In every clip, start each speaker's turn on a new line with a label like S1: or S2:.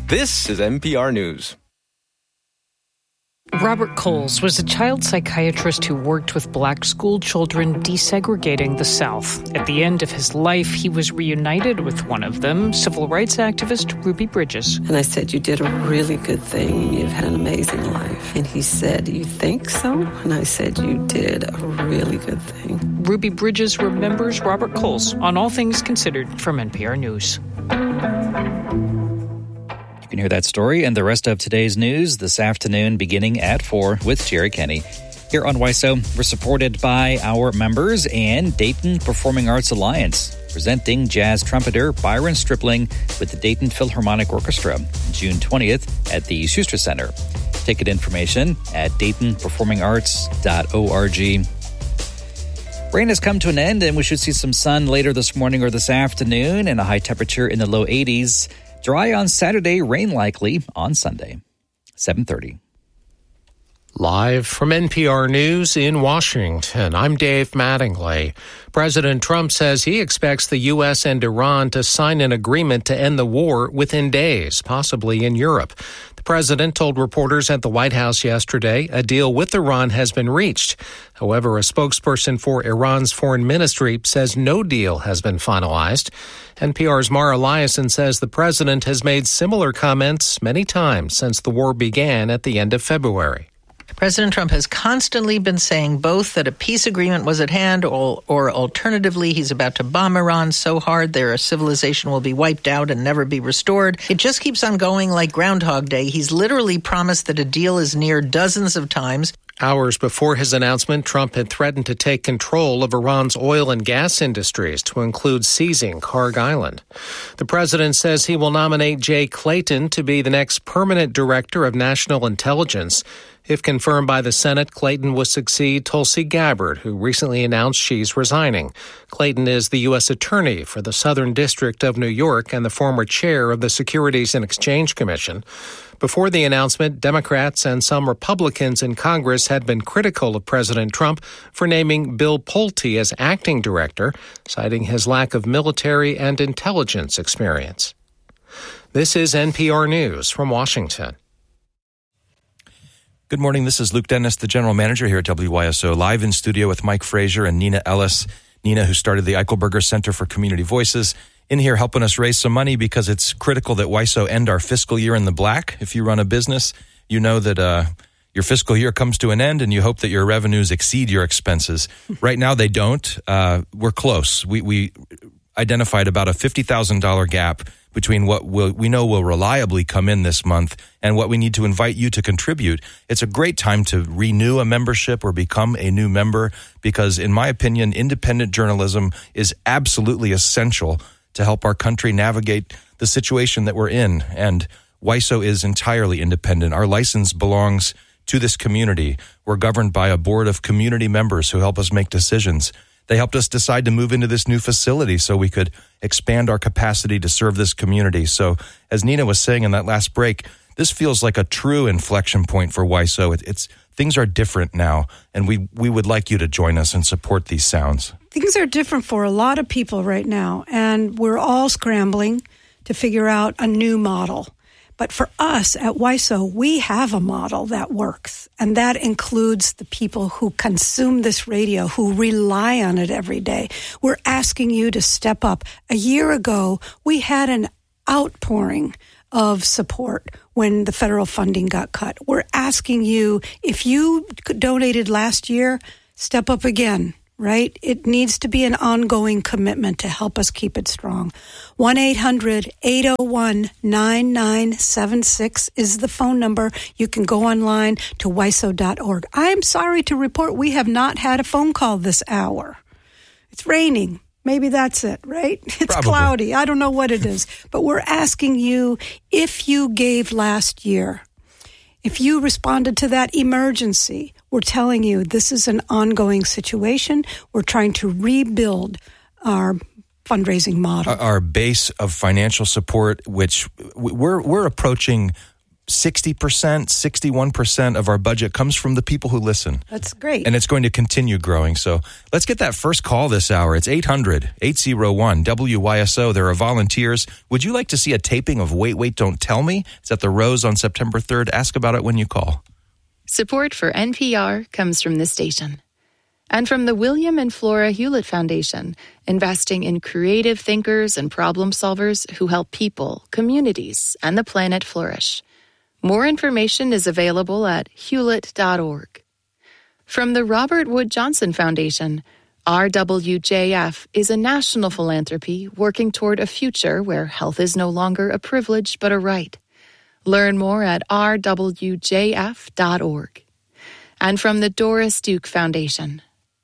S1: This is NPR News.
S2: Robert Coles was a child psychiatrist who worked with black school children desegregating the South. At the end of his life, he was reunited with one of them, civil rights activist Ruby Bridges.
S3: And I said, "You did a really good thing. You've had an amazing life." And he said, "You think so?" And I said, "You did a really good thing."
S2: Ruby Bridges remembers Robert Coles on All Things Considered from NPR News.
S4: You can hear that story and the rest of today's news this afternoon beginning at 4 with Jerry Kenny. Here on WISO, we're supported by our members and Dayton Performing Arts Alliance, presenting jazz trumpeter Byron Stripling with the Dayton Philharmonic Orchestra, June 20th at the Schuster Center. Ticket information at DaytonPerformingArts.org. Rain has come to an end, and we should see some sun later this morning or this afternoon, and a high temperature in the low 80s. Dry on Saturday, rain likely on Sunday. 7:30.
S5: Live from NPR News in Washington, I'm Dave Mattingly. President Trump says he expects the U.S. and Iran to sign an agreement to end the war within days, possibly in Europe. The president told reporters at the White House yesterday a deal with Iran has been reached. However, a spokesperson for Iran's foreign ministry says no deal has been finalized. NPR's Mara Liasson says the president has made similar comments many times since the war began at the end of February.
S6: President Trump has constantly been saying both that a peace agreement was at hand or alternatively he's about to bomb Iran so hard their civilization will be wiped out and never be restored. It just keeps on going like Groundhog Day. He's literally promised that a deal is near dozens of times.
S5: Hours before his announcement, Trump had threatened to take control of Iran's oil and gas industries, to include seizing Kharg Island. The president says he will nominate Jay Clayton to be the next permanent director of national intelligence. If confirmed by the Senate, Clayton will succeed Tulsi Gabbard, who recently announced she's resigning. Clayton is the U.S. Attorney for the Southern District of New York and the former chair of the Securities and Exchange Commission. Before the announcement, Democrats and some Republicans in Congress had been critical of President Trump for naming Bill Pulte as acting director, citing his lack of military and intelligence experience. This is NPR News from Washington.
S7: Good morning. This is Luke Dennis, the general manager here at WYSO, live in studio with Mike Frazier and Nina Ellis. Nina, who started the Eichelberger Center for Community Voices, in here helping us raise some money because it's critical that WISO end our fiscal year in the black. If you run a business, you know that your fiscal year comes to an end and you hope that your revenues exceed your expenses. Right now, they don't. We're close. We identified about a $50,000 gap between what we know will reliably come in this month and what we need to invite you to contribute. It's a great time to renew a membership or become a new member because, in my opinion, independent journalism is absolutely essential to help our country navigate the situation that we're in. And WISO is entirely independent. Our license belongs to this community. We're governed by a board of community members who help us make decisions. They helped us decide to move into this new facility so we could expand our capacity to serve this community. So as Nina was saying in that last break, this feels like a true inflection point for WISO. Things are different now, and we would like you to join us and support these sounds.
S8: Things are different for a lot of people right now, and we're all scrambling to figure out a new model. But for us at WISO, we have a model that works, and that includes the people who consume this radio, who rely on it every day. We're asking you to step up. A year ago, we had an outpouring of support when the federal funding got cut. We're asking you, if you donated last year, step up again. Right? It needs to be an ongoing commitment to help us keep it strong. 1-800-801-9976 is the phone number. You can go online to wiso.org. I am sorry to report we have not had a phone call this hour. It's raining. Maybe that's it, right? It's
S7: Probably.
S8: Cloudy. I don't know what it is. But we're asking you, if you gave last year, if you responded to that emergency, we're telling you this is an ongoing situation. We're trying to rebuild our fundraising model.
S7: Our base of financial support, which we're approaching 60%, 61% of our budget comes from the people who listen.
S8: That's great.
S7: And it's going to continue growing. So let's get that first call this hour. It's 800-801-WYSO. There are volunteers. Would you like to see a taping of Wait, Wait, Don't Tell Me? It's at the Rose on September 3rd. Ask about it when you call.
S9: Support for NPR comes from this station. And from the William and Flora Hewlett Foundation, investing in creative thinkers and problem solvers who help people, communities, and the planet flourish. More information is available at hewlett.org. From the Robert Wood Johnson Foundation, RWJF is a national philanthropy working toward a future where health is no longer a privilege but a right. Learn more at rwjf.org. And from the Doris Duke Foundation.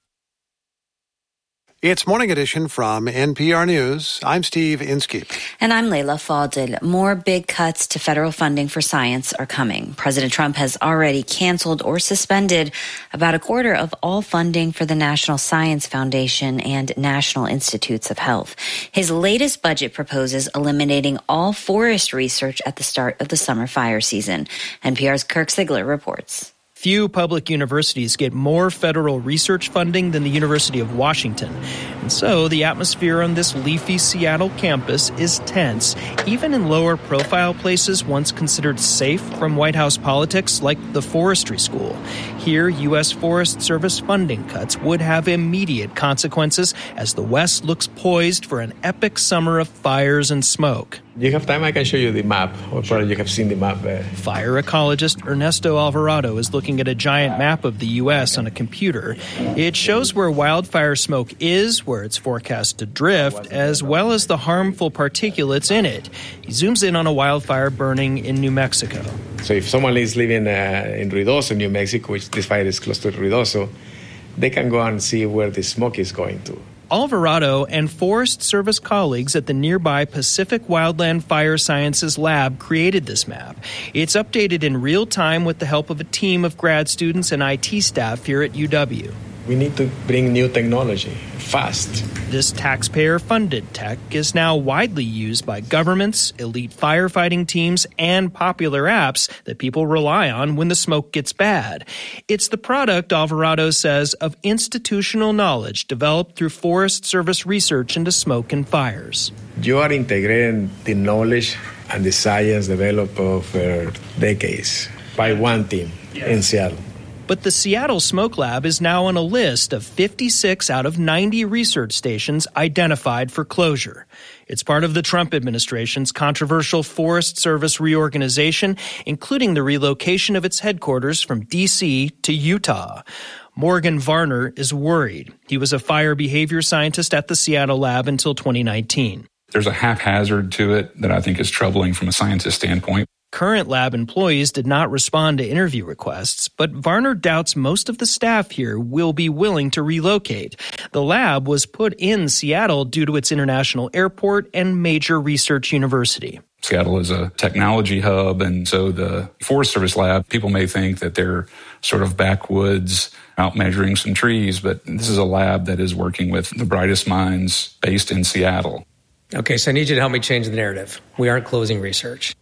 S10: It's Morning Edition from NPR News. I'm Steve Inskeep.
S11: And I'm Layla Fadel. More big cuts to federal funding for science are coming. President Trump has already canceled or suspended about a quarter of all funding for the National Science Foundation and National Institutes of Health. His latest budget proposes eliminating all forest research at the start of the summer fire season. NPR's Kirk Siegler reports.
S12: Few public universities get more federal research funding than the University of Washington. And so the atmosphere on this leafy Seattle campus is tense, even in lower profile places once considered safe from White House politics like the forestry school. Here, U.S. Forest Service funding cuts would have immediate consequences as the West looks poised for an epic summer of fires and smoke.
S13: You have time, I can show you the map, or probably you have seen the map.
S12: Fire ecologist Ernesto Alvarado is looking at a giant map of the U.S. on a computer. It shows where wildfire smoke is, where it's forecast to drift, as well as the harmful particulates in it. He zooms in on a wildfire burning in New Mexico.
S13: So if someone is living in Ruidoso, New Mexico, which this fire is close to Ruidoso, they can go and see where the smoke is going to.
S12: Alvarado and Forest Service colleagues at the nearby Pacific Wildland Fire Sciences Lab created this map. It's updated in real time with the help of a team of grad students and IT staff here at UW.
S13: We need to bring new technology fast.
S12: This taxpayer-funded tech is now widely used by governments, elite firefighting teams, and popular apps that people rely on when the smoke gets bad. It's the product, Alvarado says, of institutional knowledge developed through Forest Service research into smoke and fires.
S13: You are integrating the knowledge and the science developed over decades by one team in Seattle.
S12: But the Seattle Smoke Lab is now on a list of 56 out of 90 research stations identified for closure. It's part of the Trump administration's controversial Forest Service reorganization, including the relocation of its headquarters from D.C. to Utah. Morgan Varner is worried. He was a fire behavior scientist at the Seattle lab until 2019.
S14: There's a haphazard to it that I think is troubling from a scientist standpoint.
S12: Current lab employees did not respond to interview requests, but Varner doubts most of the staff here will be willing to relocate. The lab was put in Seattle due to its international airport and major research university.
S14: Seattle is a technology hub, and so the Forest Service lab, people may think that they're sort of backwoods out measuring some trees, but this is a lab that is working with the brightest minds based in Seattle.
S15: Okay, so I need you to help me change the narrative. We aren't closing research.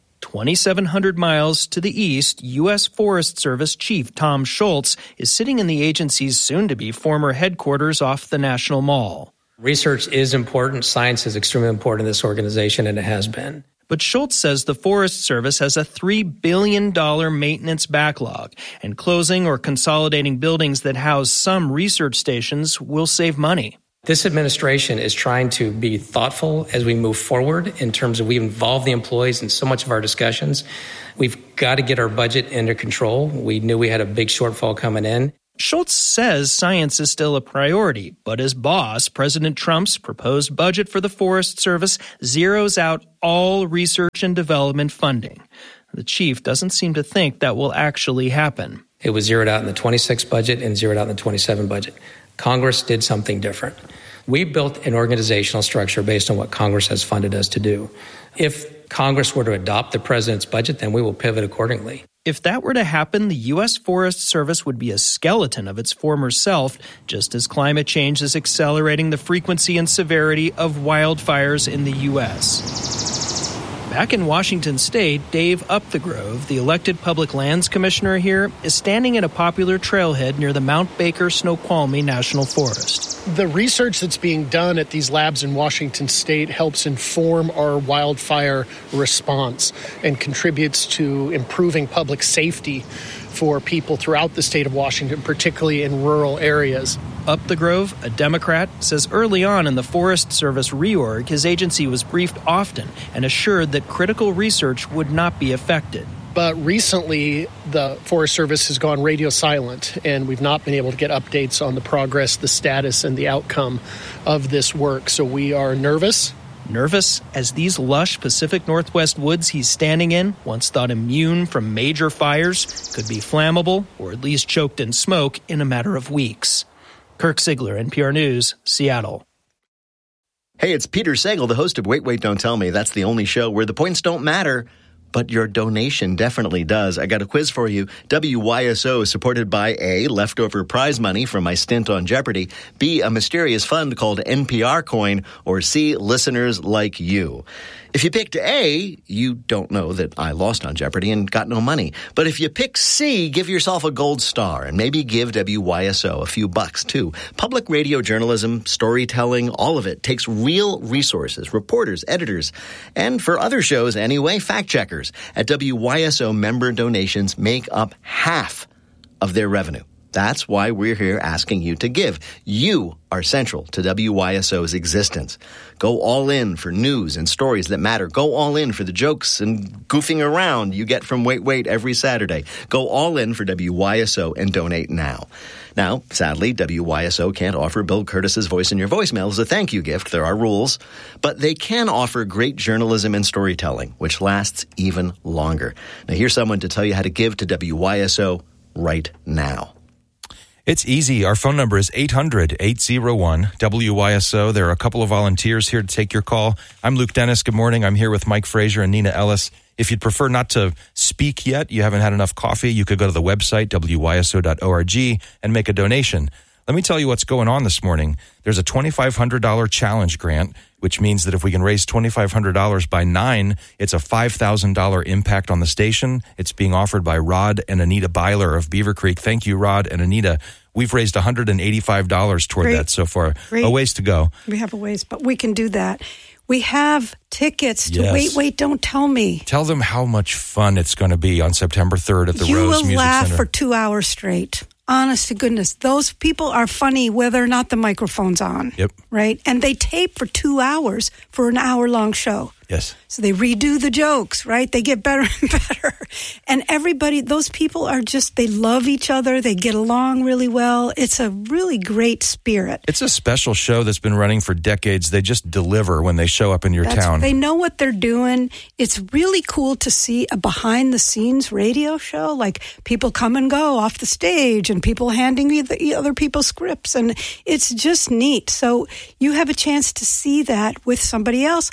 S12: 2,700 miles to the east, U.S. Forest Service Chief Tom Schultz is sitting in the agency's soon-to-be former headquarters off the National Mall.
S15: Research is important. Science is extremely important in this organization, and it has been.
S12: But Schultz says the Forest Service has a $3 billion maintenance backlog, and closing or consolidating buildings that house some research stations will save money.
S15: This administration is trying to be thoughtful as we move forward in terms of we involve the employees in so much of our discussions. We've got to get our budget under control. We knew we had a big shortfall coming in.
S12: Schultz says science is still a priority, but his boss, President Trump's proposed budget for the Forest Service, zeroes out all research and development funding. The chief doesn't seem to think that will actually happen.
S15: It was zeroed out in the 26 budget and zeroed out in the 27 budget. Congress did something different. We built an organizational structure based on what Congress has funded us to do. If Congress were to adopt the president's budget, then we will pivot accordingly.
S12: If that were to happen, the U.S. Forest Service would be a skeleton of its former self, just as climate change is accelerating the frequency and severity of wildfires in the U.S. Back in Washington State, Dave Upthegrove, the elected public lands commissioner here, is standing at a popular trailhead near the Mount Baker Snoqualmie National Forest.
S16: The research that's being done at these labs in Washington State helps inform our wildfire response and contributes to improving public safety for people throughout the state of Washington, particularly in rural areas.
S12: Upthegrove, a Democrat, says early on in the Forest Service reorg, his agency was briefed often and assured that critical research would not be affected.
S16: But recently, the Forest Service has gone radio silent, and we've not been able to get updates on the progress, the status, and the outcome of this work. So we are nervous.
S12: Nervous as these lush Pacific Northwest woods he's standing in, once thought immune from major fires, could be flammable or at least choked in smoke in a matter of weeks. Kirk Ziegler, NPR News, Seattle.
S17: Hey, it's Peter Sagal, the host of Wait, Wait, Don't Tell Me. That's the only show where the points don't matter, but your donation definitely does. I got a quiz for you. WYSO is supported by A, leftover prize money from my stint on Jeopardy!, B, a mysterious fund called NPR Coin, or C, listeners like you. If you picked A, you don't know that I lost on Jeopardy! And got no money. But if you pick C, give yourself a gold star and maybe give WYSO a few bucks too. Public radio journalism, storytelling, all of it takes real resources, reporters, editors, and for other shows anyway, fact checkers. At WYSO, member donations make up half of their revenue. That's why we're here asking you to give. You are central to WYSO's existence. Go all in for news and stories that matter. Go all in for the jokes and goofing around you get from Wait, Wait every Saturday. Go all in for WYSO and donate now. Now, sadly, WYSO can't offer Bill Curtis's voice in your voicemail as a thank you gift. There are rules. But they can offer great journalism and storytelling, which lasts even longer. Now, here's someone to tell you how to give to WYSO right now.
S7: It's easy. Our phone number is 800-801-WYSO. There are a couple of volunteers here to take your call. I'm Luke Dennis. Good morning. I'm here with Mike Frazier and Nina Ellis. If you'd prefer not to speak yet, you haven't had enough coffee, you could go to the website, WYSO.org, and make a donation. Let me tell you what's going on this morning. There's a $2,500 challenge grant, which means that if we can raise $2,500 by 9, it's a $5,000 impact on the station. It's being offered by Rod and Anita Byler of Beaver Creek. Thank you, Rod and Anita. We've raised $185 toward that so far.
S8: Great.
S7: A ways to go.
S8: We have a ways, but we can do that. We have tickets to Wait, Wait, Don't Tell Me.
S7: Tell them how much fun it's going to be on September 3rd at the Rose Music Center.
S8: You will laugh for 2 hours straight. Honest to goodness, those people are funny whether or not the microphone's on.
S7: Yep.
S8: Right? And they tape for 2 hours for an hour-long show.
S7: Yes.
S8: So they redo the jokes, right? They get better and better. And everybody, those people are just, they love each other. They get along really well. It's a really great spirit.
S7: It's a special show that's been running for decades. They just deliver when they show up in your town.
S8: They know what they're doing. It's really cool to see a behind-the-scenes radio show. Like people come and go off the stage and people handing you the other people's scripts. And it's just neat. So you have a chance to see that with somebody else.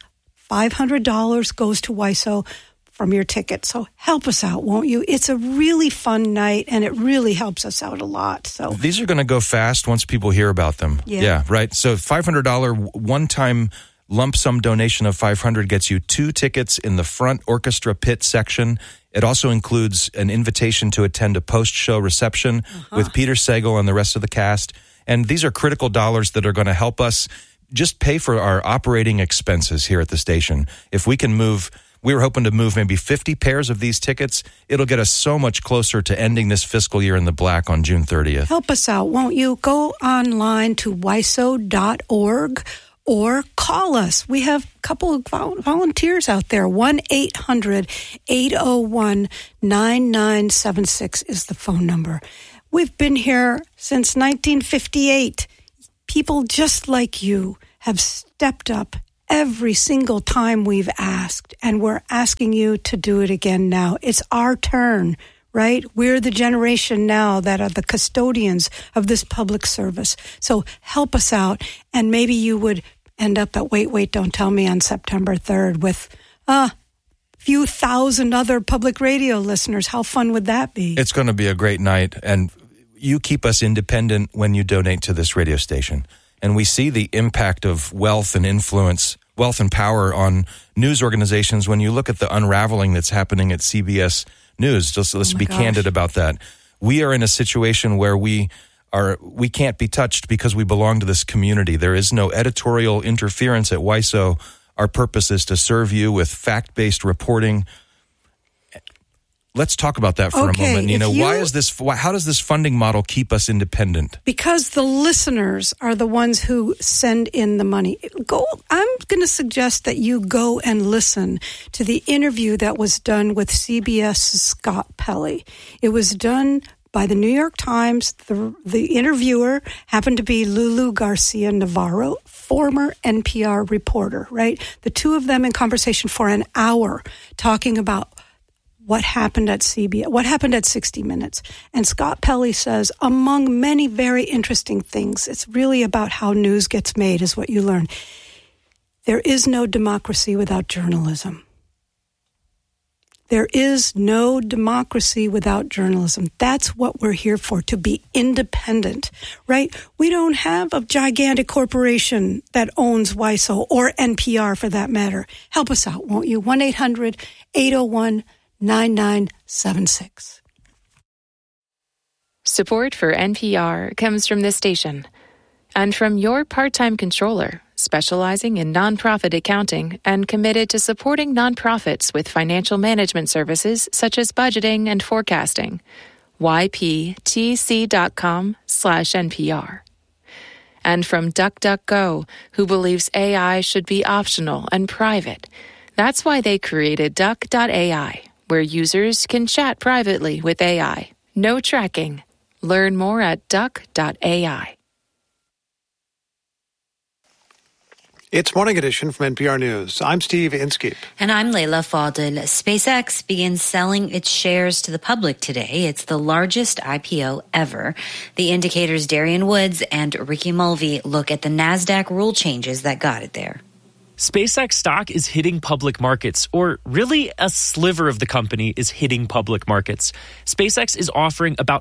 S8: $500 goes to WYSO from your ticket. So help us out, won't you? It's a really fun night, and it really helps us out a lot. So
S7: these are going to go fast once people hear about them.
S8: Yeah,
S7: right. So $500 one-time lump sum donation of $500 gets you 2 tickets in the front orchestra pit section. It also includes an invitation to attend a post-show reception with Peter Sagal and the rest of the cast. And these are critical dollars that are going to help us just pay for our operating expenses here at the station. If we can move, we were hoping to move maybe 50 pairs of these tickets. It'll get us so much closer to ending this fiscal year in the black on June 30th.
S8: Help us out, won't you? Go online to WYSO.org or call us. We have a couple of volunteers out there. 1-800-801-9976 is the phone number. We've been here since 1958. People just like you have stepped up every single time we've asked, and we're asking you to do it again now. It's our turn, right? We're the generation now that are the custodians of this public service. So help us out, and maybe you would end up at Wait, Wait, Don't Tell Me on September 3rd with a few thousand other public radio listeners. How fun would that be?
S7: It's going to be a great night, and you keep us independent when you donate to this radio station. And we see the impact of wealth and influence wealth and power on news organizations when you look at the unraveling that's happening at CBS News. Let's be candid about that. We are in a situation where we can't be touched because we belong to this community. There is no editorial interference at WISO. Our purpose is to serve you with fact-based reporting. Let's talk about that for a moment, Nina. How does this funding model keep us independent?
S8: Because the listeners are the ones who send in the money. I'm going to suggest that you go and listen to the interview that was done with CBS's Scott Pelley. It was done by the New York Times. The interviewer happened to be Lulu Garcia Navarro, former NPR reporter, right? The two of them in conversation for an hour talking about what happened at CBS, what happened at 60 Minutes. And Scott Pelley says, among many very interesting things, it's really about how news gets made is what you learn. There is no democracy without journalism. There is no democracy without journalism. That's what we're here for, to be independent, right? We don't have a gigantic corporation that owns WISO or NPR for that matter. Help us out, won't you? 1-800-801-9976.
S9: Support for NPR comes from this station and from your part-time controller, specializing in nonprofit accounting and committed to supporting nonprofits with financial management services such as budgeting and forecasting. yptc.com/NPR. And from DuckDuckGo, who believes AI should be optional and private. That's why they created Duck.ai, where users can chat privately with AI. No tracking. Learn more at Duck.ai.
S10: It's Morning Edition from NPR News. I'm Steve Inskeep.
S11: And I'm Leila Fadel. SpaceX begins selling its shares to the public today. It's the largest IPO ever. The Indicator's Darian Woods and Ricky Mulvey look at the NASDAQ rule changes that got it there.
S18: SpaceX stock is hitting public markets, or really a sliver of the company is hitting public markets. SpaceX is offering about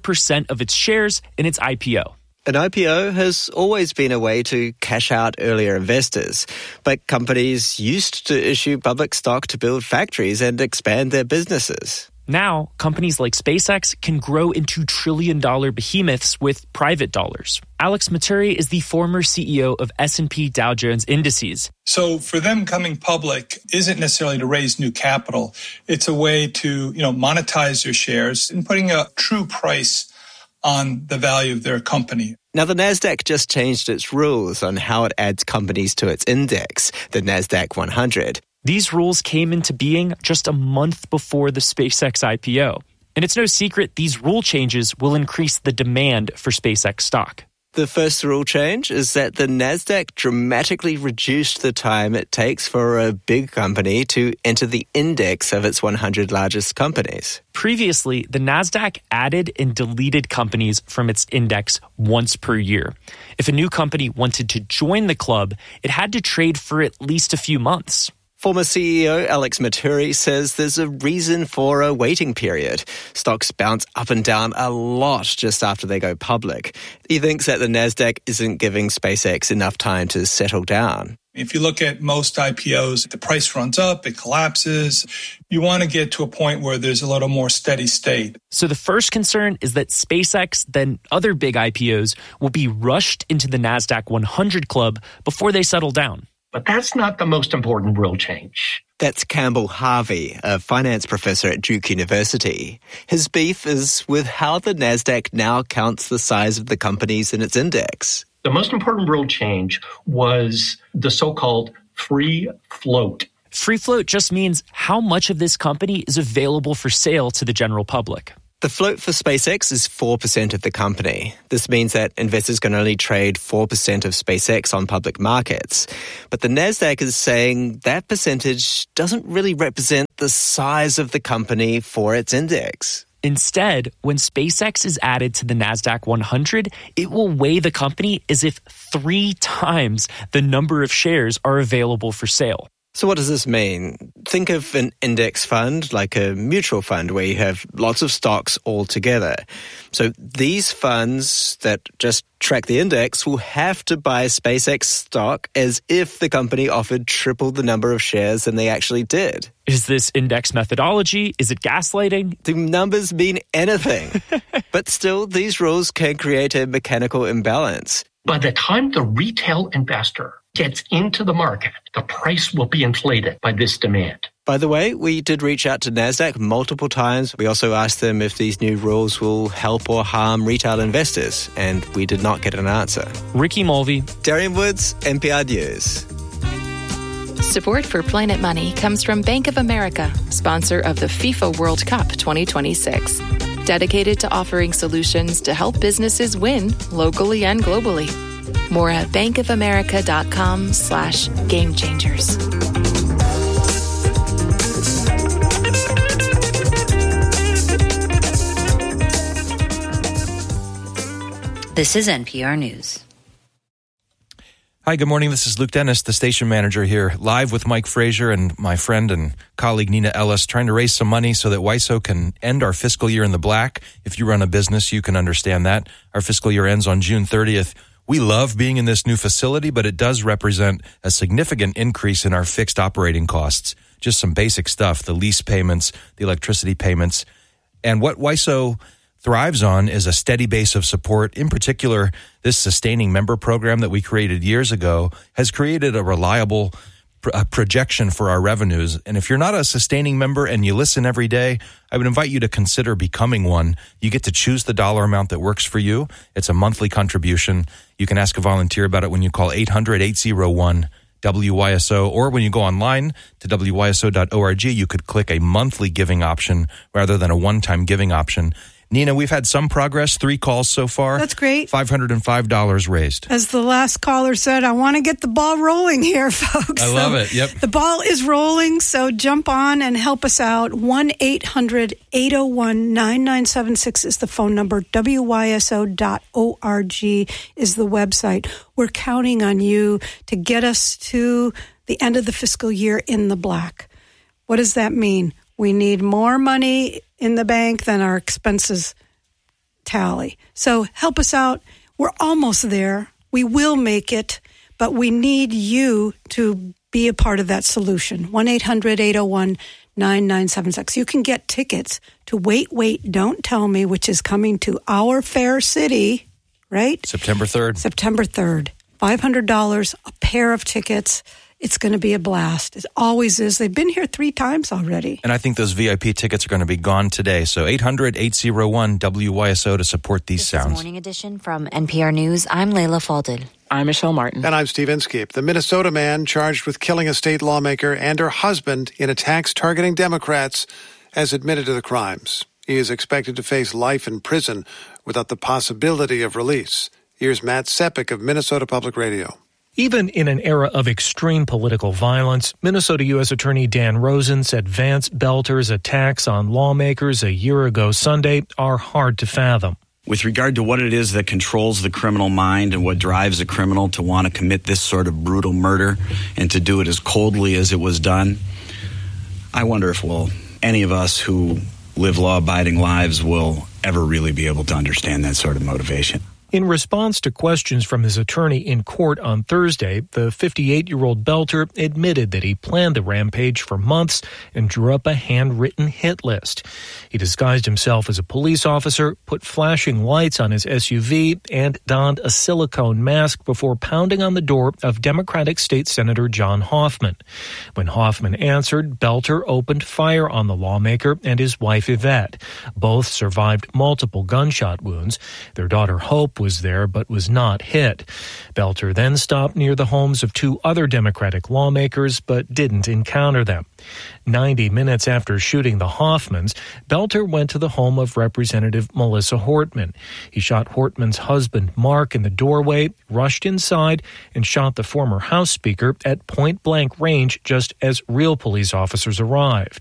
S18: 4% of its shares in its IPO.
S19: An IPO has always been a way to cash out earlier investors, but companies used to issue public stock to build factories and expand their businesses.
S18: Now, companies like SpaceX can grow into trillion-dollar behemoths with private dollars. Alex Maturi is the former CEO of S&P Dow Jones Indices.
S20: So for them coming public isn't necessarily to raise new capital. It's a way to, monetize their shares and putting a true price on the value of their company.
S19: Now, the NASDAQ just changed its rules on how it adds companies to its index, the NASDAQ 100.
S18: These rules came into being just a month before the SpaceX IPO. And it's no secret these rule changes will increase the demand for SpaceX stock.
S19: The first rule change is that the NASDAQ dramatically reduced the time it takes for a big company to enter the index of its 100 largest companies.
S18: Previously, the NASDAQ added and deleted companies from its index once per year. If a new company wanted to join the club, it had to trade for at least a few months.
S19: Former CEO Alex Maturi says there's a reason for a waiting period. Stocks bounce up and down a lot just after they go public. He thinks that the NASDAQ isn't giving SpaceX enough time to settle down.
S20: If you look at most IPOs, the price runs up, it collapses. You want to get to a point where there's a little more steady state.
S18: So the first concern is that SpaceX, then other big IPOs, will be rushed into the NASDAQ 100 club before they settle down.
S21: But that's not the most important rule change.
S19: That's Campbell Harvey, a finance professor at Duke University. His beef is with how the NASDAQ now counts the size of the companies in its index.
S21: The most important rule change was the so-called free float.
S18: Free float just means how much of this company is available for sale to the general public.
S19: The float for SpaceX is 4% of the company. This means that investors can only trade 4% of SpaceX on public markets. But the NASDAQ is saying that percentage doesn't really represent the size of the company for its index.
S18: Instead, when SpaceX is added to the NASDAQ 100, it will weigh the company as if 3 times the number of shares are available for sale.
S19: So what does this mean? Think of an index fund like a mutual fund where you have lots of stocks all together. So these funds that just track the index will have to buy SpaceX stock as if the company offered triple the number of shares than they actually did.
S18: Is this index methodology? Is it gaslighting?
S19: The numbers mean anything. But still, these rules can create a mechanical imbalance.
S21: By the time the retail investor gets into the market, the price will be inflated by this demand.
S19: By the way, we did reach out to NASDAQ multiple times. We also asked them if these new rules will help or harm retail investors, and we did not get an answer.
S18: Ricky Mulvey,
S19: Darian Woods, NPR News.
S9: Support for Planet Money comes from Bank of America, sponsor of the FIFA World Cup 2026. Dedicated to offering solutions to help businesses win locally and globally. More at bankofamerica.com/gamechangers.
S11: This is NPR News.
S7: Hi, good morning. This is Luke Dennis, the station manager here, live with Mike Frazier and my friend and colleague Nina Ellis, trying to raise some money so that WISO can end our fiscal year in the black. If you run a business, you can understand that. Our fiscal year ends on June 30th. We love being in this new facility, but it does represent a significant increase in our fixed operating costs. Just some basic stuff, the lease payments, the electricity payments. And what WISO thrives on is a steady base of support. In particular, this sustaining member program that we created years ago has created a reliable projection for our revenues. And if you're not a sustaining member and you listen every day, I would invite you to consider becoming one. You get to choose the dollar amount that works for you. It's a monthly contribution. You can ask a volunteer about it when you call 800-801-WYSO, or when you go online to WYSO.org, you could click a monthly giving option rather than a one-time giving option. Nina, we've had some progress, 3 calls so far.
S8: That's great.
S7: $505 raised.
S8: As the last caller said, I want to get the ball rolling here, folks.
S7: I love it. Yep.
S8: The ball is rolling, so jump on and help us out. 1-800-801-9976 is the phone number. WYSO.org is the website. We're counting on you to get us to the end of the fiscal year in the black. What does that mean? We need more money in the bank than our expenses tally. So help us out. We're almost there. We will make it, but we need you to be a part of that solution. 1-800-801-9976. You can get tickets to Wait, Don't Tell Me, which is coming to our fair city, right?
S7: September 3rd.
S8: September 3rd. $500, a pair of tickets. It's going to be a blast. It always is. They've been here 3 times already.
S7: And I think those VIP tickets are going to be gone today. So 800-801-WYSO to support these sounds.
S11: This Morning Edition from NPR News. I'm Layla Falded.
S2: I'm Michelle Martin.
S10: And I'm Steve Inskeep. The Minnesota man charged with killing a state lawmaker and her husband in attacks targeting Democrats has admitted to the crimes. He is expected to face life in prison without the possibility of release. Here's Matt Sepik of Minnesota Public Radio.
S1: Even in an era of extreme political violence, Minnesota U.S. Attorney Dan Rosen said Vance Belter's attacks on lawmakers a year ago Sunday are hard to fathom.
S22: With regard to what it is that controls the criminal mind and what drives a criminal to want to commit this sort of brutal murder and to do it as coldly as it was done, I wonder if any of us who live law-abiding lives will ever really be able to understand that sort of motivation.
S1: In response to questions from his attorney in court on Thursday, the 58-year-old Belter admitted that he planned the rampage for months and drew up a handwritten hit list. He disguised himself as a police officer, put flashing lights on his SUV, and donned a silicone mask before pounding on the door of Democratic State Senator John Hoffman. When Hoffman answered, Belter opened fire on the lawmaker and his wife Yvette. Both survived multiple gunshot wounds. Their daughter Hope was there but was not hit. Belter then stopped near the homes of 2 other Democratic lawmakers but didn't encounter them. 90 minutes after shooting the Hoffmans, Belter went to the home of Representative Melissa Hortman. He shot Hortman's husband, Mark, in the doorway, rushed inside, and shot the former House Speaker at point-blank range just as real police officers arrived.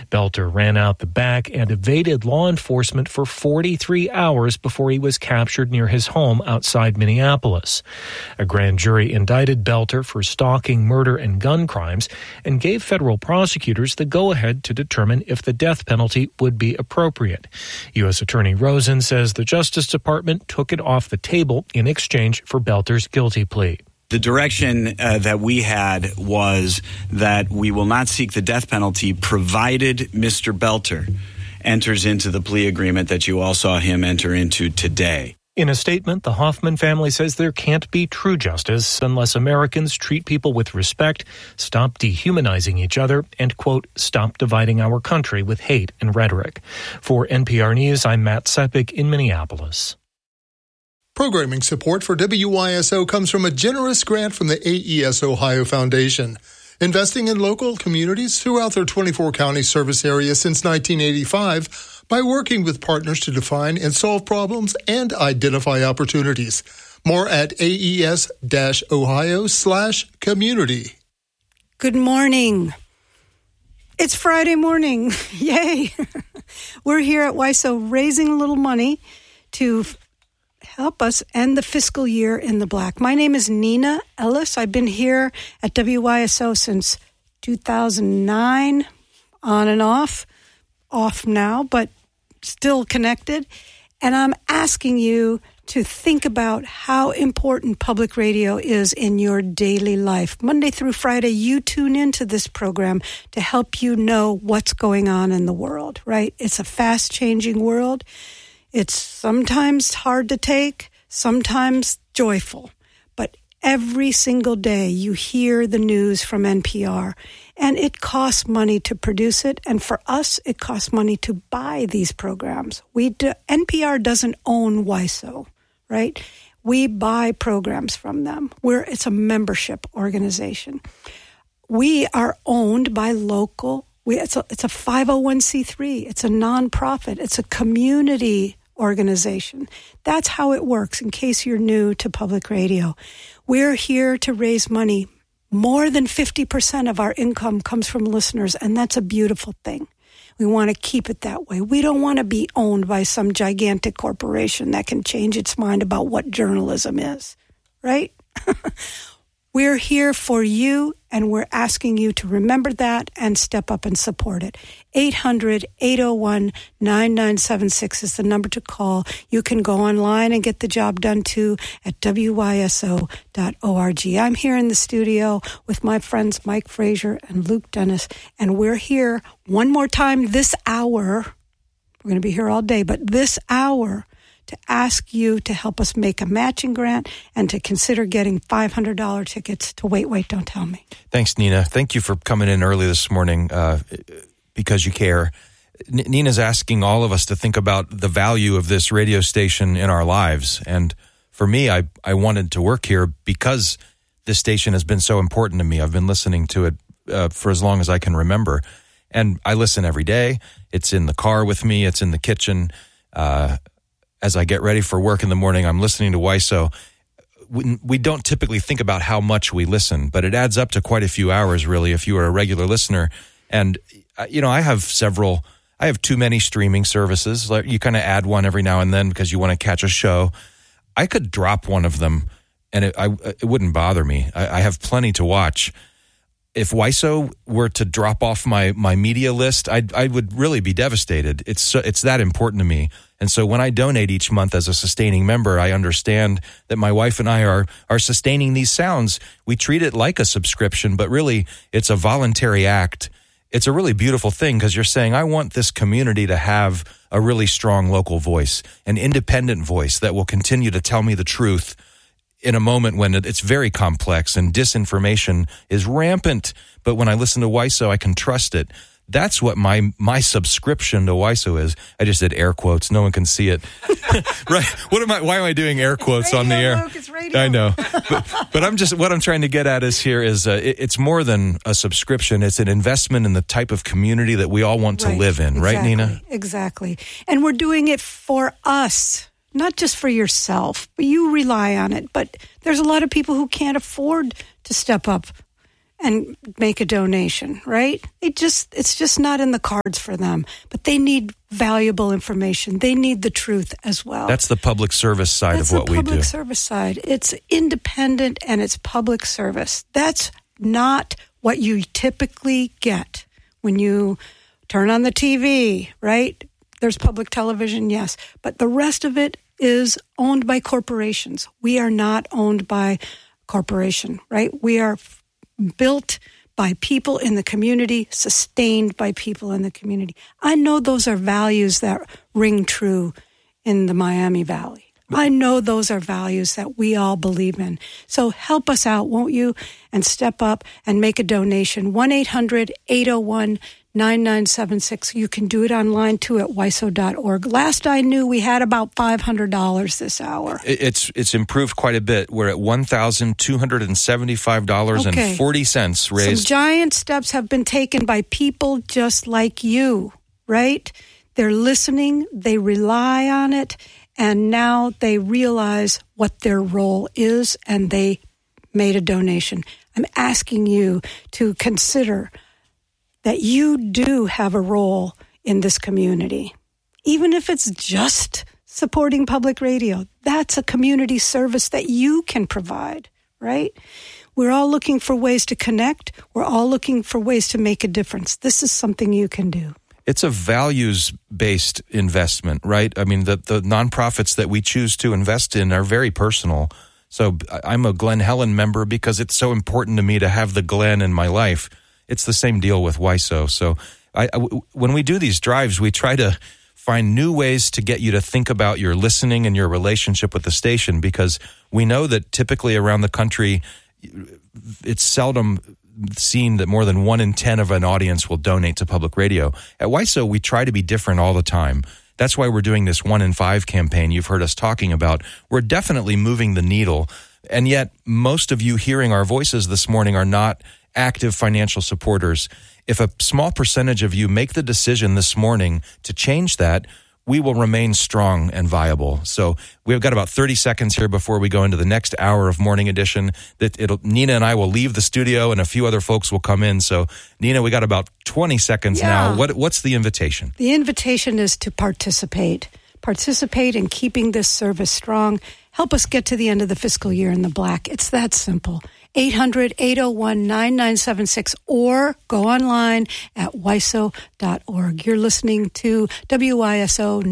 S1: Belter ran out the back and evaded law enforcement for 43 hours before he was captured near his home outside Minneapolis. A grand jury indicted Belter for stalking, murder, and gun crimes and gave federal prosecutors the go-ahead to determine if the death penalty would be appropriate. U.S. Attorney Rosen says the Justice Department took it off the table in exchange for Belter's guilty plea.
S22: The direction that we had was that we will not seek the death penalty provided Mr. Belter enters into the plea agreement that you all saw him enter into today.
S1: In a statement, the Hoffman family says there can't be true justice unless Americans treat people with respect, stop dehumanizing each other, and, quote, stop dividing our country with hate and rhetoric. For NPR News, I'm Matt Sepik in Minneapolis.
S3: Programming support for WYSO comes from a generous grant from the AES Ohio Foundation, investing in local communities throughout their 24-county service area since 1985 by working with partners to define and solve problems and identify opportunities. More at aes-ohio/community.
S8: Good morning. It's Friday morning. Yay. We're here at WYSO raising a little money to help us end the fiscal year in the black. My name is Nina Ellis. I've been here at WYSO since 2009, on and off now, but still connected. And I'm asking you to think about how important public radio is in your daily life. Monday through Friday, you tune into this program to help you know what's going on in the world, right? It's a fast-changing world. It's sometimes hard to take, sometimes joyful. But every single day you hear the news from NPR, and it costs money to produce it. And for us, it costs money to buy these programs. NPR doesn't own WYSO, right? We buy programs from them. It's a membership organization. We are owned by local. It's a 501c3. It's a nonprofit. It's a community organization. That's how it works, in case you're new to public radio. We're here to raise money. More than 50% of our income comes from listeners, and that's a beautiful thing. We want to keep it that way. We don't want to be owned by some gigantic corporation that can change its mind about what journalism is, right? We're here for you, and we're asking you to remember that and step up and support it. 800-801-9976 is the number to call. You can go online and get the job done, too, at wyso.org. I'm here in the studio with my friends Mike Frazier and Luke Dennis, and we're here one more time this hour. We're going to be here all day, but this hour to ask you to help us make a matching grant and to consider getting $500 tickets to Wait, Don't Tell Me.
S7: Thanks, Nina. Thank you for coming in early this morning because you care. Nina's asking all of us to think about the value of this radio station in our lives. And for me, I wanted to work here because this station has been so important to me. I've been listening to it for as long as I can remember. And I listen every day. It's in the car with me. It's in the kitchen. As I get ready for work in the morning, I'm listening to WYSO. We don't typically think about how much we listen, but it adds up to quite a few hours, really, if you are a regular listener. And, I have too many streaming services. Like, you kind of add one every now and then because you want to catch a show. I could drop one of them, and it wouldn't bother me. I have plenty to watch. If WYSO were to drop off my media list, I would really be devastated. It's that important to me. And so when I donate each month as a sustaining member, I understand that my wife and I are sustaining these sounds. We treat it like a subscription, but really it's a voluntary act. It's a really beautiful thing because you're saying, I want this community to have a really strong local voice, an independent voice that will continue to tell me the truth in a moment when it's very complex and disinformation is rampant. But when I listen to WYSO, I can trust it. That's what my subscription to WYSO is. I just did air quotes. No one can see it. Right. Why am I doing air quotes on the air?
S8: Luke, it's radio.
S7: I know. But what I'm trying to get at is it's more than a subscription. It's an investment in the type of community that we all want to live in. Exactly, right, Nina?
S8: Exactly. And we're doing it for us. Not just for yourself, but you rely on it. But there's a lot of people who can't afford to step up and make a donation, right? It's just not in the cards for them. But they need valuable information. They need the truth as well.
S7: That's the public service side of what we do.
S8: That's the public service side. It's independent and it's public service. That's not what you typically get when you turn on the TV, right? There's public television, yes. But the rest of it is owned by corporations. We are not owned by corporation, right? We are built by people in the community, sustained by people in the community. I know those are values that ring true in the Miami Valley. I know those are values that we all believe in. So help us out, won't you? And step up and make a donation. 1-800-801-9976. You can do it online, too, at WISO.org. Last I knew, we had about $500 this hour.
S7: It's improved quite a bit. We're at $1,275.40 raised.
S8: Some giant steps have been taken by people just like you, right? They're listening. They rely on it. And now they realize what their role is, and they made a donation. I'm asking you to consider that you do have a role in this community. Even if it's just supporting public radio, that's a community service that you can provide, right? We're all looking for ways to connect. We're all looking for ways to make a difference. This is something you can do.
S7: It's a values-based investment, right? I mean, the nonprofits that we choose to invest in are very personal. So I'm a Glen Helen member because it's so important to me to have the Glen in my life. It's the same deal with WISO. So when we do these drives, we try to find new ways to get you to think about your listening and your relationship with the station, because we know that typically around the country, it's seldom seen that more than 1 in 10 of an audience will donate to public radio. At WISO, we try to be different all the time. That's why we're doing this 1 in 5 campaign you've heard us talking about. We're definitely moving the needle. And yet, most of you hearing our voices this morning are not active financial supporters. If a small percentage of you make the decision this morning to change that, we will remain strong and viable. So we've got about 30 seconds here before we go into the next hour of Morning Edition. Nina and I will leave the studio and a few other folks will come in. So Nina, we got about 20 seconds now. What's the invitation?
S8: The invitation is to participate. Participate in keeping this service strong. Help us get to the end of the fiscal year in the black. It's that simple. 800-801-9976 or go online at WISO.org. You're listening to WISO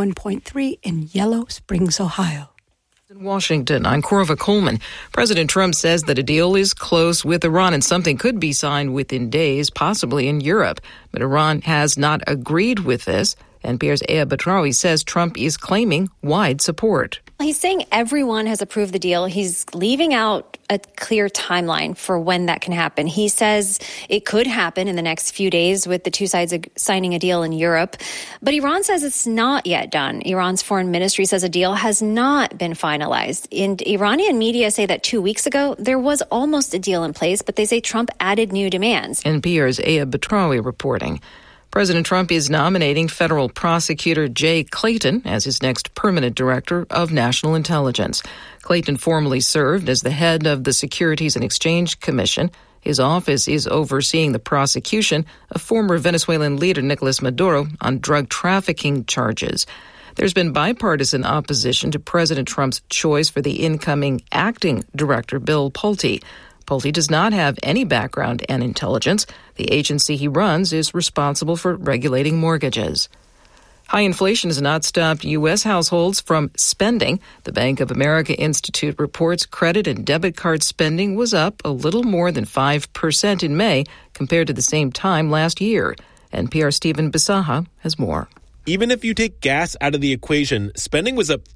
S8: 91.3 in Yellow Springs, Ohio.
S2: In Washington, I'm Corva Coleman. President Trump says that a deal is close with Iran and something could be signed within days, possibly in Europe. But Iran has not agreed with this. NPR's Aya Batrawi says Trump is claiming wide support.
S4: He's saying everyone has approved the deal. He's leaving out a clear timeline for when that can happen. He says it could happen in the next few days with the two sides signing a deal in Europe. But Iran says it's not yet done. Iran's foreign ministry says a deal has not been finalized. And Iranian media say that 2 weeks ago, there was almost a deal in place, but they say Trump added new demands.
S2: NPR's Aya Batrawi reporting. President Trump is nominating federal prosecutor Jay Clayton as his next permanent director of national intelligence. Clayton formerly served as the head of the Securities and Exchange Commission. His office is overseeing the prosecution of former Venezuelan leader Nicolas Maduro on drug trafficking charges. There's been bipartisan opposition to President Trump's choice for the incoming acting director, Bill Pulte. Pulte does not have any background in intelligence. The agency he runs is responsible for regulating mortgages. High inflation has not stopped U.S. households from spending. The Bank of America Institute reports credit and debit card spending was up a little more than 5% in May compared to the same time last year. NPR's Stephen Bisaha has more.
S6: Even if you take gas out of the equation, spending was up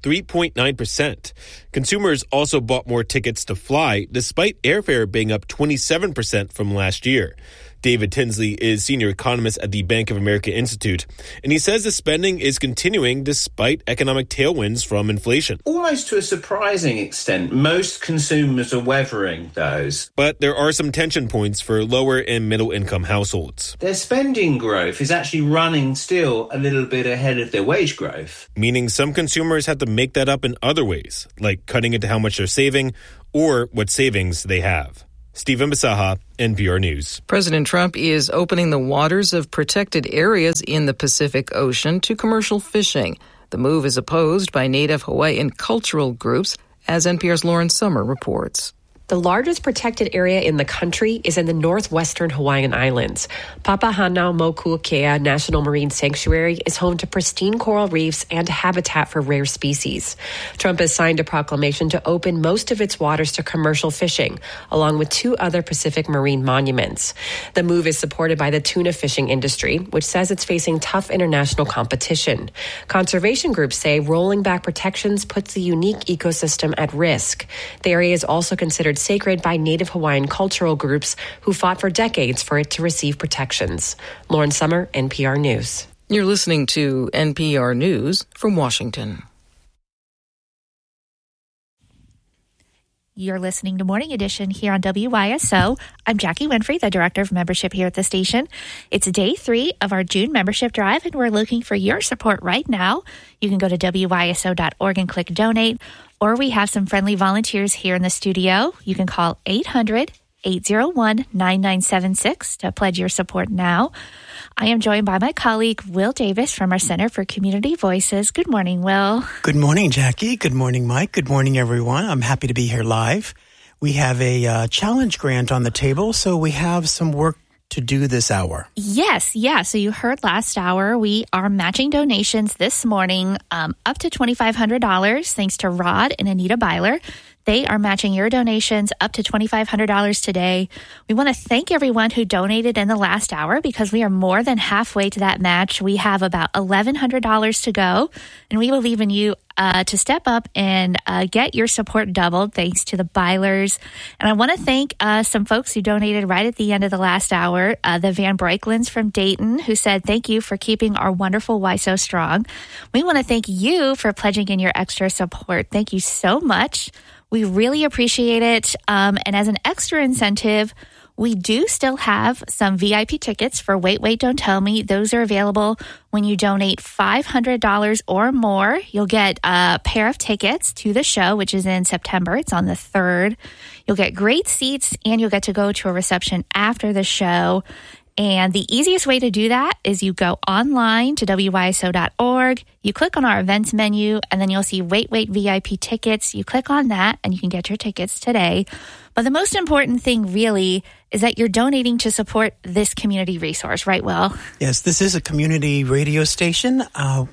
S6: 3.9%. Consumers also bought more tickets to fly, despite airfare being up 27% from last year. David Tinsley is senior economist at the Bank of America Institute, and he says the spending is continuing despite economic tailwinds from inflation.
S23: Almost to a surprising extent, most consumers are weathering those.
S6: But there are some tension points for lower and middle income households.
S23: Their spending growth is actually running still a little bit ahead of their wage growth.
S6: Meaning some consumers have to make that up in other ways, like cutting into how much they're saving or what savings they have. Stephen Basaha, NPR News.
S5: President Trump is opening the waters of protected areas in the Pacific Ocean to commercial fishing. The move is opposed by Native Hawaiian cultural groups, as NPR's Lauren Sommer reports.
S13: The largest protected area in the country is in the northwestern Hawaiian Islands. Papahanaumokuakea National Marine Sanctuary is home to pristine coral reefs and habitat for rare species. Trump has signed a proclamation to open most of its waters to commercial fishing, along with 2 other Pacific marine monuments. The move is supported by the tuna fishing industry, which says it's facing tough international competition. Conservation groups say rolling back protections puts the unique ecosystem at risk. The area is also considered sacred by Native Hawaiian cultural groups who fought for decades for it to receive protections. Lauren Sommer, NPR News.
S5: You're listening to NPR News from Washington.
S14: You're listening to Morning Edition here on WYSO. I'm Jackie Winfrey, the Director of Membership here at the station. It's day 3 of our June membership drive, and we're looking for your support right now. You can go to WYSO.org and click Donate, or we have some friendly volunteers here in the studio. You can call 800-801-9976 to pledge your support now. I am joined by my colleague, Will Davis from our Center for Community Voices. Good morning, Will.
S24: Good morning, Jackie. Good morning, Mike. Good morning, everyone. I'm happy to be here live. We have a challenge grant on the table, so we have some work to do this hour.
S14: Yes, yeah. So you heard last hour, we are matching donations this morning up to $2,500, thanks to Rod and Anita Byler. They are matching your donations up to $2,500 today. We want to thank everyone who donated in the last hour because we are more than halfway to that match. We have about $1,100 to go, and we believe in you to step up and get your support doubled thanks to the Bylers. And I want to thank some folks who donated right at the end of the last hour. The Van Breuklands from Dayton, who said, thank you for keeping our wonderful WYSO strong. We want to thank you for pledging in your extra support. Thank you so much. We really appreciate it. And as an extra incentive, we do still have some VIP tickets for Wait, Wait, Don't Tell Me. Those are available when you donate $500 or more. You'll get a pair of tickets to the show, which is in September. It's on the 3rd. You'll get great seats, and you'll get to go to a reception after the show. And the easiest way to do that is you go online to WYSO.org, you click on our events menu, and then you'll see Wait, Wait VIP tickets. You click on that, and you can get your tickets today. But the most important thing really is that you're donating to support this community resource, right, Will?
S24: Yes, this is a community radio station. Our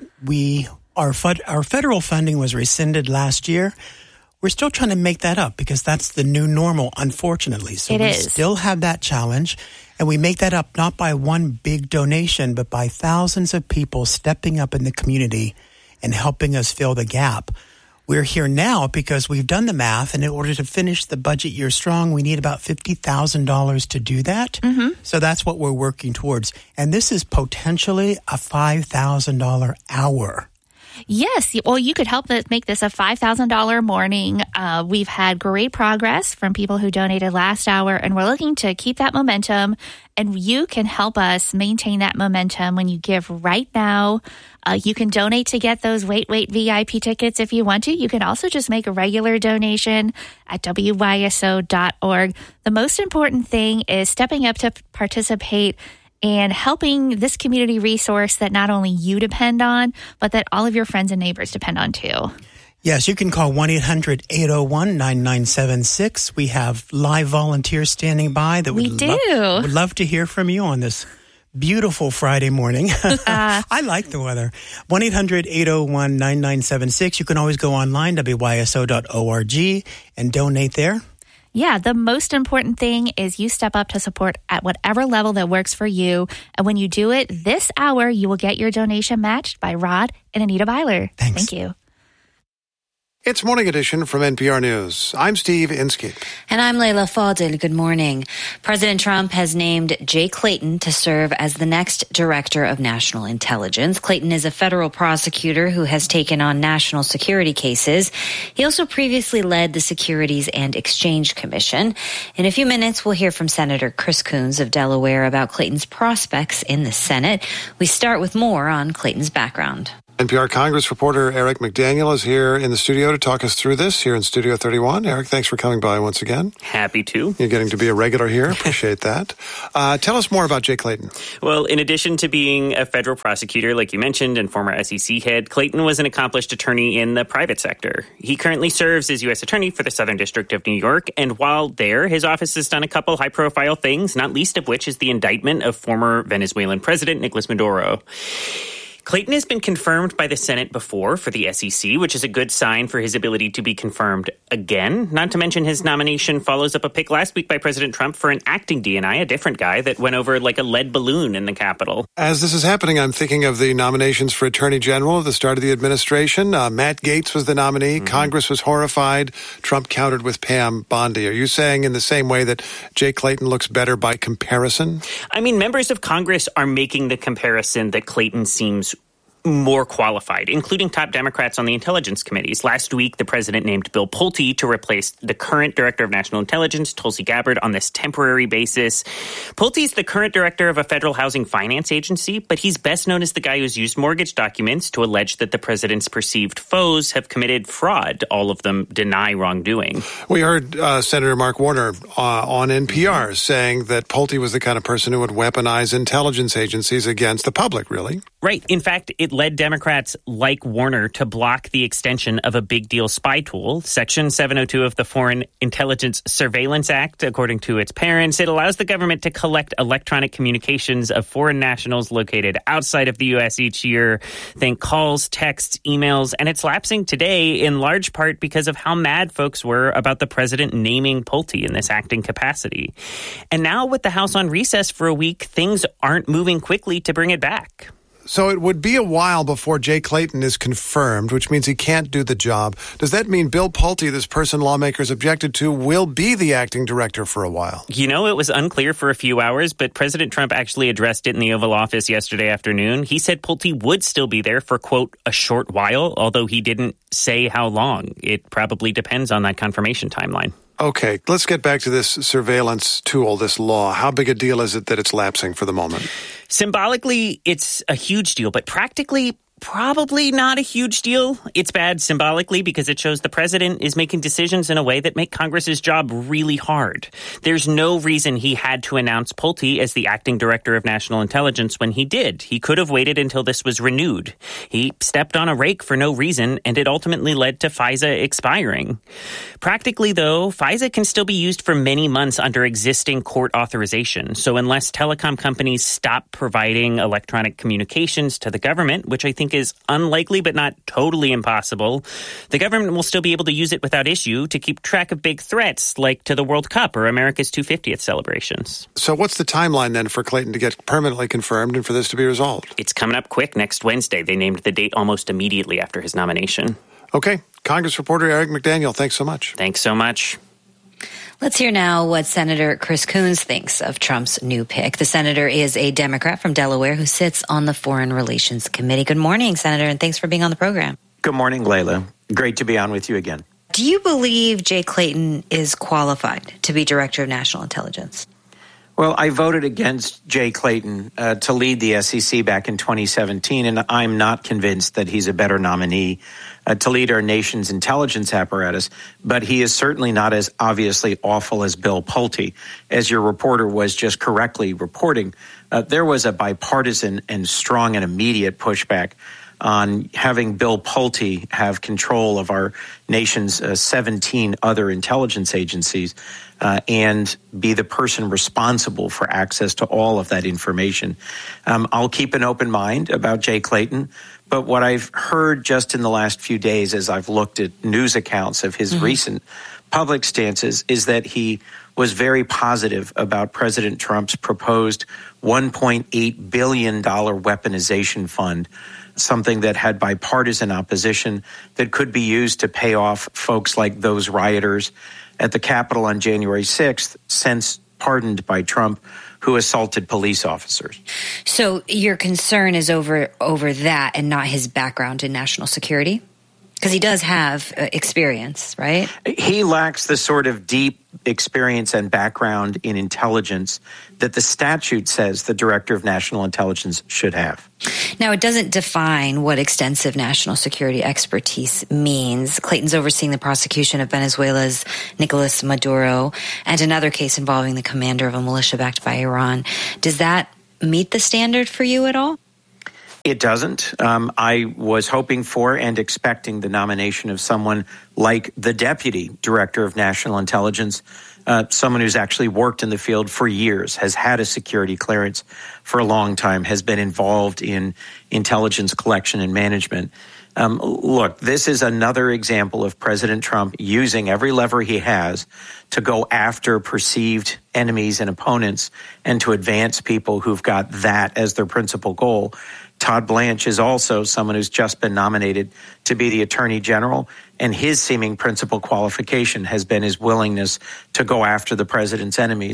S24: federal funding was rescinded last year. We're still trying to make that up because that's the new normal, unfortunately. So we still have that challenge. And we make that up not by one big donation, but by thousands of people stepping up in the community and helping us fill the gap. We're here now because we've done the math, and in order to finish the budget year strong, we need about $50,000 to do that. Mm-hmm. So that's what we're working towards. And this is potentially a $5,000 hour.
S14: Yes. Well, you could help make this a $5,000 morning. We've had great progress from people who donated last hour, and we're looking to keep that momentum. And you can help us maintain that momentum when you give right now. You can donate to get those Wait, Wait VIP tickets if you want to. You can also just make a regular donation at WYSO.org. The most important thing is stepping up to participate and helping this community resource that not only you depend on, but that all of your friends and neighbors depend on too.
S24: Yes, you can call 1-800-801-9976. We have live volunteers standing by that would love to hear from you on this beautiful Friday morning. I like the weather. 1-800-801-9976. You can always go online, WYSO.org, and donate there.
S14: Yeah, the most important thing is you step up to support at whatever level that works for you. And when you do it this hour, you will get your donation matched by Rod and Anita Byler.
S24: Thanks.
S14: Thank you.
S10: It's Morning Edition from NPR News. I'm Steve Inskeep.
S11: And I'm Layla Fadil. Good morning. President Trump has named Jay Clayton to serve as the next Director of National Intelligence. Clayton is a federal prosecutor who has taken on national security cases. He also previously led the Securities and Exchange Commission. In a few minutes, we'll hear from Senator Chris Coons of Delaware about Clayton's prospects in the Senate. We start with more on Clayton's background.
S10: NPR Congress reporter Eric McDaniel is here in the studio to talk us through this here in Studio 31. Eric, thanks for coming by once again.
S12: Happy to.
S10: You're getting to be a regular here. Appreciate that. Tell us more about Jay Clayton.
S12: Well, in addition to being a federal prosecutor, like you mentioned, and former SEC head, Clayton was an accomplished attorney in the private sector. He currently serves as U.S. Attorney for the Southern District of New York, and while there, his office has done a couple high-profile things, not least of which is the indictment of former Venezuelan President Nicolas Maduro. Clayton has been confirmed by the Senate before for the SEC, which is a good sign for his ability to be confirmed again. Not to mention his nomination follows up a pick last week by President Trump for an acting DNI, a different guy that went over like a lead balloon in the Capitol.
S10: As this is happening, I'm thinking of the nominations for Attorney General at the start of the administration. Matt Gaetz was the nominee. Mm-hmm. Congress was horrified. Trump countered with Pam Bondi. Are you saying in the same way that Jay Clayton looks better by comparison?
S12: I mean, members of Congress are making the comparison that Clayton seems more qualified, including top Democrats on the intelligence committees. Last week, the president named Bill Pulte to replace the current director of national intelligence, Tulsi Gabbard, on this temporary basis. Pulte is the current director of a federal housing finance agency, but he's best known as the guy who's used mortgage documents to allege that the president's perceived foes have committed fraud. All of them deny wrongdoing.
S10: We heard Senator Mark Warner on NPR saying that Pulte was the kind of person who would weaponize intelligence agencies against the public, really.
S12: Right. In fact, it led Democrats like Warner to block the extension of a big deal spy tool. Section 702 of the Foreign Intelligence Surveillance Act, according to its parents, it allows the government to collect electronic communications of foreign nationals located outside of the U.S. each year. Think calls, texts, emails, and it's lapsing today in large part because of how mad folks were about the president naming Pulte in this acting capacity. And now with the House on recess for a week, things aren't moving quickly to bring it back.
S10: So it would be a while before Jay Clayton is confirmed, which means he can't do the job. Does that mean Bill Pulte, this person lawmakers objected to, will be the acting director for a while?
S12: You know, it was unclear for a few hours, but President Trump actually addressed it in the Oval Office yesterday afternoon. He said Pulte would still be there for, quote, a short while, although he didn't say how long. It probably depends on that confirmation timeline.
S10: Okay, let's get back to this surveillance tool, this law. How big a deal is it that it's lapsing for the moment?
S12: Symbolically, it's a huge deal, but practically, probably not a huge deal. It's bad symbolically because it shows the president is making decisions in a way that make Congress's job really hard. There's no reason he had to announce Pulte as the acting director of national intelligence when he did. He could have waited until this was renewed. He stepped on a rake for no reason, and it ultimately led to FISA expiring. Practically, though, FISA can still be used for many months under existing court authorization. So unless telecom companies stop providing electronic communications to the government, which I think is unlikely but not totally impossible, the government will still be able to use it without issue to keep track of big threats like to the World Cup or America's 250th celebrations.
S10: So what's the timeline then for Clayton to get permanently confirmed and for this to be resolved?
S12: It's coming up quick next Wednesday. They named the date almost immediately after his nomination.
S10: Okay. Congress reporter Eric McDaniel, thanks so much.
S12: Thanks so much.
S11: Let's hear now what Senator Chris Coons thinks of Trump's new pick. The senator is a Democrat from Delaware who sits on the Foreign Relations Committee. Good morning, Senator, and thanks for being on the program.
S15: Good morning, Layla. Great to be on with you again.
S11: Do you believe Jay Clayton is qualified to be Director of National Intelligence?
S15: Well, I voted against Jay Clayton to lead the SEC back in 2017, and I'm not convinced that he's a better nominee to lead our nation's intelligence apparatus, but he is certainly not as obviously awful as Bill Pulte. As your reporter was just correctly reporting, there was a bipartisan and strong and immediate pushback on having Bill Pulte have control of our nation's 17 other intelligence agencies and be the person responsible for access to all of that information. I'll keep an open mind about Jay Clayton, but what I've heard just in the last few days as I've looked at news accounts of his recent public stances is that he was very positive about President Trump's proposed $1.8 billion weaponization fund, something that had bipartisan opposition that could be used to pay off folks like those rioters at the Capitol on January 6th, since pardoned by Trump, who assaulted police officers.
S11: So your concern is over that and not his background in national security? Because he does have experience, right?
S15: He lacks the sort of deep experience and background in intelligence that the statute says the Director of National Intelligence should have.
S11: Now, it doesn't define what extensive national security expertise means. Clayton's overseeing the prosecution of Venezuela's Nicolas Maduro and another case involving the commander of a militia backed by Iran. Does that meet the standard for you at all?
S15: It doesn't. I was hoping for and expecting the nomination of someone like the Deputy Director of National Intelligence, someone who's actually worked in the field for years, has had a security clearance for a long time, has been involved in intelligence collection and management. Look, this is another example of President Trump using every lever he has to go after perceived enemies and opponents and to advance people who've got that as their principal goal. Todd Blanche is also someone who's just been nominated to be the Attorney General, and his seeming principal qualification has been his willingness to go after the president's enemies.